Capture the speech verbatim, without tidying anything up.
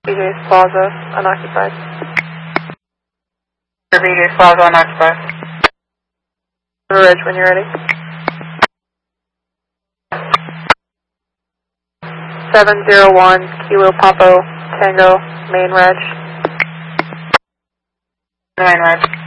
B J's Plaza, unoccupied. B J's Plaza, unoccupied. Ridge when you're ready. seven zero one, Kilo Papo, Tango, main reg. Main reg.